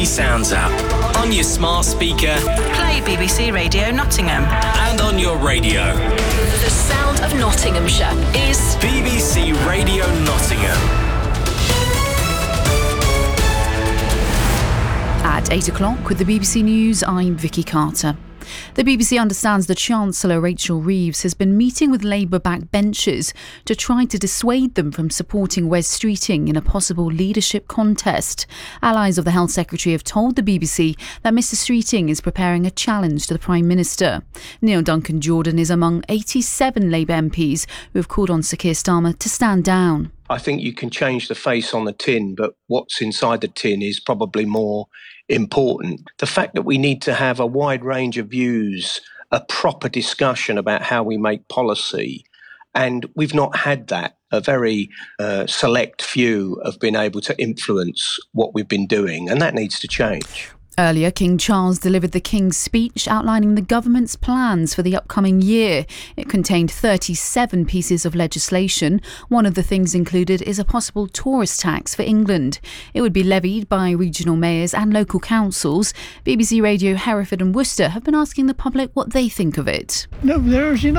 Sounds app on your smart speaker. Play BBC Radio Nottingham. And on your radio. The sound of Nottinghamshire is BBC Radio Nottingham. At 8 o'clock with the BBC News, I'm Vicky Carter. The BBC understands the Chancellor, Rachel Reeves, has been meeting with Labour backbenchers to try to dissuade them from supporting Wes Streeting in a possible leadership contest. Allies of the Health Secretary have told the BBC that Mr Streeting is preparing a challenge to the Prime Minister. Neil Duncan Jordan is among 87 Labour MPs who have called on Sir Keir Starmer to stand down. I think you can change the face on the tin, but what's inside the tin is probably more important. The fact that we need to have a wide range of views, a proper discussion about how we make policy, and we've not had that. A very select few have been able to influence what we've been doing, and that needs to change. Earlier, King Charles delivered the King's speech outlining the government's plans for the upcoming year. It contained 37 pieces of legislation. One of the things included is a possible tourist tax for England. It would be levied by regional mayors and local councils. BBC Radio Hereford and Worcester have been asking the public what they think of it. No, there's